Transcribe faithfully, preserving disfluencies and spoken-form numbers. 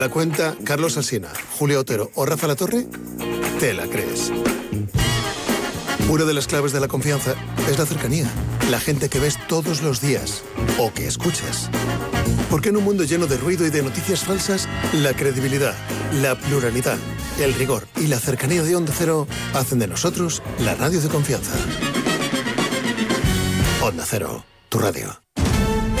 La cuenta Carlos Alsina, Julio Otero o Rafa Latorre, te la crees. Una de las claves de la confianza es la cercanía. La gente que ves todos los días o que escuchas. Porque en un mundo lleno de ruido y de noticias falsas, la credibilidad, la pluralidad, el rigor y la cercanía de Onda Cero hacen de nosotros la radio de confianza. Onda Cero, tu radio.